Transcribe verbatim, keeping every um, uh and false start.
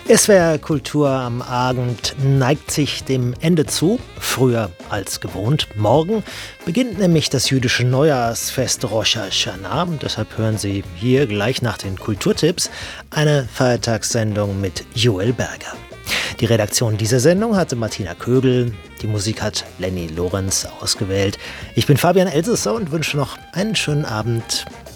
S W R Kultur am Abend neigt sich dem Ende zu, früher als gewohnt. Morgen beginnt nämlich das jüdische Neujahrsfest Rosh Hashanah. Deshalb hören Sie hier gleich nach den Kulturtipps eine Feiertagssendung mit Joel Berger. Die Redaktion dieser Sendung hatte Martina Kögel, die Musik hat Lenny Lorenz ausgewählt. Ich bin Fabian Elsesser und wünsche noch einen schönen Abend.